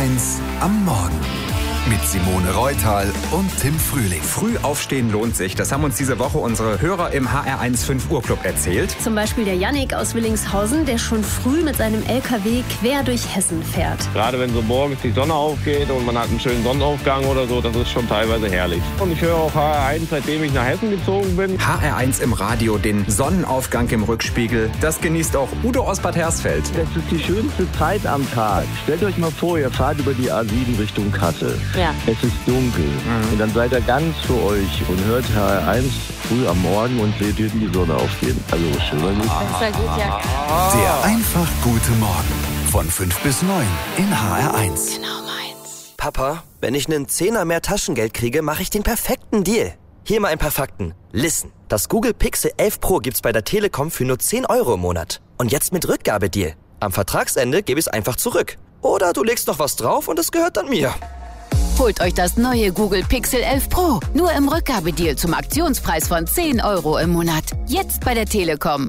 HR1 am Morgen. Mit Simone Reutal und Tim Frühling. Früh aufstehen lohnt sich. Das haben uns diese Woche unsere Hörer im HR1 5 Uhr Club erzählt. Zum Beispiel der Jannik aus Willingshausen, der schon früh mit seinem LKW quer durch Hessen fährt. Gerade wenn so morgens die Sonne aufgeht und man hat einen schönen Sonnenaufgang oder so, das ist schon teilweise herrlich. Und ich höre auch HR1, seitdem ich nach Hessen gezogen bin. HR1 im Radio, den Sonnenaufgang im Rückspiegel. Das genießt auch Udo aus Bad Hersfeld. Das ist die schönste Zeit am Tag. Stellt euch mal vor, ihr fahrt über die A7 Richtung Kassel. Ja. Es ist dunkel und dann seid ihr ganz für euch und hört HR1 früh am Morgen und seht hinten die Sonne aufgehen. Also schöner nicht. Das war gut, ja. Der einfach gute Morgen von 5 bis 9 in HR1. Genau meins. Papa, wenn ich einen Zehner mehr Taschengeld kriege, mache ich den perfekten Deal. Hier mal ein paar Fakten. Listen, das Google Pixel 11 Pro gibt's bei der Telekom für nur 10 € im Monat. Und jetzt mit Rückgabedeal. Am Vertragsende gebe ich es einfach zurück. Oder du legst noch was drauf und es gehört dann mir. Holt euch das neue Google Pixel 11 Pro. Nur im Rückgabedeal zum Aktionspreis von 10 € im Monat. Jetzt bei der Telekom.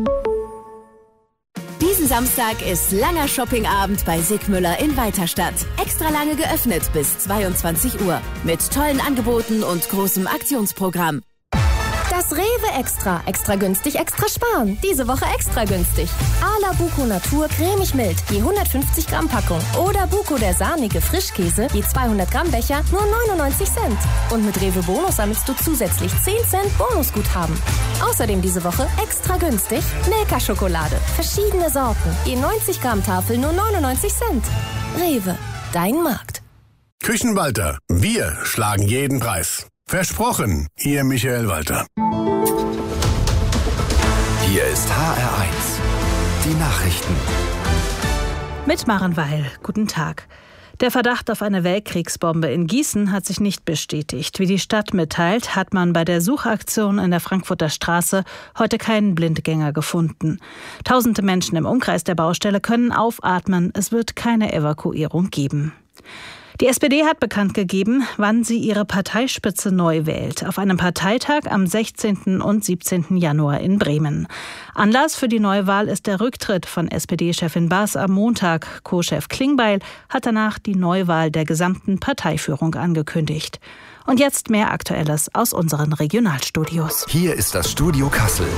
Diesen Samstag ist langer Shoppingabend bei Sigmüller in Weiterstadt. Extra lange geöffnet bis 22 Uhr. Mit tollen Angeboten und großem Aktionsprogramm. Das Rewe Extra. Extra günstig, extra sparen. Diese Woche extra günstig. Ala Buko Natur cremig mild, je 150 Gramm Packung. Oder Buko der sahnige Frischkäse, je 200 Gramm Becher, nur 99 Cent. Und mit Rewe Bonus sammelst du zusätzlich 10 Cent Bonusguthaben. Außerdem diese Woche extra günstig Milka Schokolade. Verschiedene Sorten, je 90 Gramm Tafel, nur 99 Cent. Rewe, dein Markt. Küchenwalter, wir schlagen jeden Preis. Versprochen, Ihr Michael Walter. Hier ist HR1. Die Nachrichten. Mit Maren Weil. Guten Tag. Der Verdacht auf eine Weltkriegsbombe in Gießen hat sich nicht bestätigt. Wie die Stadt mitteilt, hat man bei der Suchaktion in der Frankfurter Straße heute keinen Blindgänger gefunden. Tausende Menschen im Umkreis der Baustelle können aufatmen. Es wird keine Evakuierung geben. Die SPD hat bekannt gegeben, wann sie ihre Parteispitze neu wählt. Auf einem Parteitag am 16. und 17. Januar in Bremen. Anlass für die Neuwahl ist der Rücktritt von SPD-Chefin Baas am Montag. Co-Chef Klingbeil hat danach die Neuwahl der gesamten Parteiführung angekündigt. Und jetzt mehr Aktuelles aus unseren Regionalstudios. Hier ist das Studio Kassel.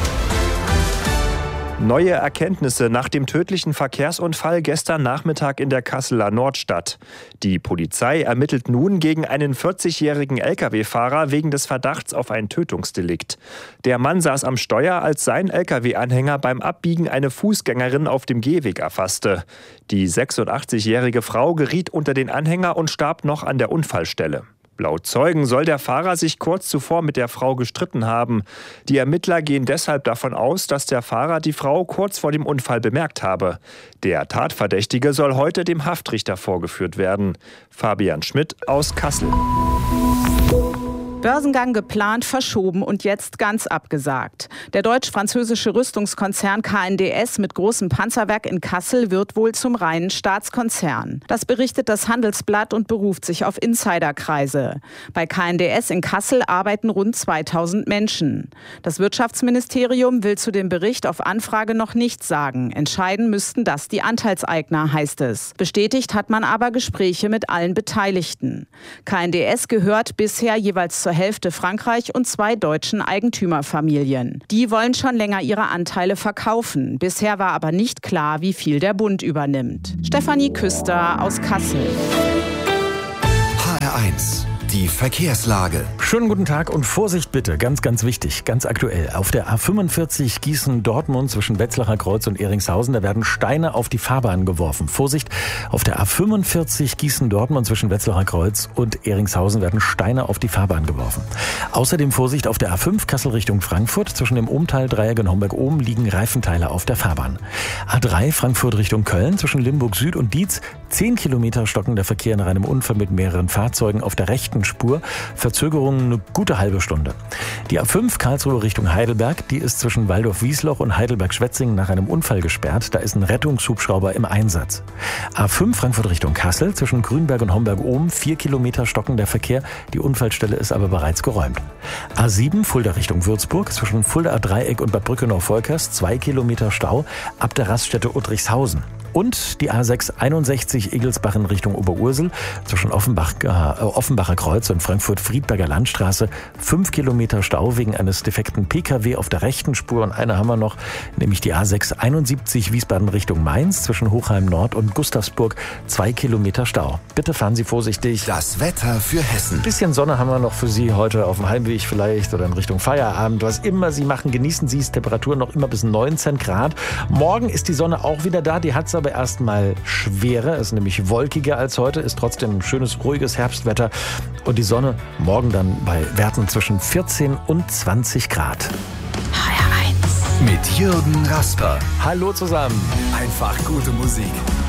Neue Erkenntnisse nach dem tödlichen Verkehrsunfall gestern Nachmittag in der Kasseler Nordstadt. Die Polizei ermittelt nun gegen einen 40-jährigen Lkw-Fahrer wegen des Verdachts auf ein Tötungsdelikt. Der Mann saß am Steuer, als sein Lkw-Anhänger beim Abbiegen eine Fußgängerin auf dem Gehweg erfasste. Die 86-jährige Frau geriet unter den Anhänger und starb noch an der Unfallstelle. Laut Zeugen soll der Fahrer sich kurz zuvor mit der Frau gestritten haben. Die Ermittler gehen deshalb davon aus, dass der Fahrer die Frau kurz vor dem Unfall bemerkt habe. Der Tatverdächtige soll heute dem Haftrichter vorgeführt werden. Fabian Schmidt aus Kassel. Börsengang geplant, verschoben und jetzt ganz abgesagt. Der deutsch-französische Rüstungskonzern KNDS mit großem Panzerwerk in Kassel wird wohl zum reinen Staatskonzern. Das berichtet das Handelsblatt und beruft sich auf Insiderkreise. Bei KNDS in Kassel arbeiten rund 2000 Menschen. Das Wirtschaftsministerium will zu dem Bericht auf Anfrage noch nichts sagen. Entscheiden müssten das die Anteilseigner, heißt es. Bestätigt hat man aber Gespräche mit allen Beteiligten. KNDS gehört bisher jeweils zur Hälfte Frankreich und 2 deutschen Eigentümerfamilien. Die wollen schon länger ihre Anteile verkaufen. Bisher war aber nicht klar, wie viel der Bund übernimmt. Stefanie Küster aus Kassel. HR1. Die Verkehrslage. Schönen guten Tag und Vorsicht bitte, ganz, ganz wichtig, ganz aktuell. Auf der A45 Gießen-Dortmund zwischen Wetzlacher Kreuz und Eringshausen, da werden Steine auf die Fahrbahn geworfen. Vorsicht, auf der A45 Gießen-Dortmund zwischen Wetzlacher Kreuz und Eringshausen werden Steine auf die Fahrbahn geworfen. Außerdem Vorsicht, auf der A5 Kassel Richtung Frankfurt zwischen dem Umtal-Dreieck in Homberg-Oben liegen Reifenteile auf der Fahrbahn. A3 Frankfurt Richtung Köln zwischen Limburg Süd und Dietz, 10 Kilometer stockender Verkehr nach einem Unfall mit mehreren Fahrzeugen auf der rechten Spur. Verzögerungen eine gute halbe Stunde. Die A5 Karlsruhe Richtung Heidelberg, die ist zwischen Waldorf-Wiesloch und Heidelberg-Schwetzingen nach einem Unfall gesperrt. Da ist ein Rettungshubschrauber im Einsatz. A5 Frankfurt Richtung Kassel zwischen Grünberg und Homberg-Oben, 4 Kilometer stockender Verkehr. Die Unfallstelle ist aber bereits geräumt. A7 Fulda Richtung Würzburg zwischen Fuldaer Dreieck und Bad Brückenau-Volkers, 2 Kilometer Stau ab der Raststätte Uttrichshausen. Und die A6 61 Egelsbach in Richtung Oberursel zwischen Offenbacher Kreuz und Frankfurt-Friedberger Landstraße. 5 Kilometer Stau wegen eines defekten Pkw auf der rechten Spur. Und eine haben wir noch, nämlich die A6 71 Wiesbaden Richtung Mainz zwischen Hochheim Nord und Gustavsburg. 2 Kilometer Stau. Bitte fahren Sie vorsichtig. Das Wetter für Hessen. Ein bisschen Sonne haben wir noch für Sie heute auf dem Heimweg vielleicht oder in Richtung Feierabend. Was immer Sie machen, genießen Sie es. Temperaturen noch immer bis 19 Grad. Morgen ist die Sonne auch wieder da. Die hat es aber erstmal schwerer. Ist nämlich wolkiger als heute. Ist trotzdem ein schönes, ruhiges Herbstwetter. Und die Sonne morgen dann bei Werten zwischen 14 und 20 Grad. Mit Jürgen Rasper. Hallo zusammen. Einfach gute Musik.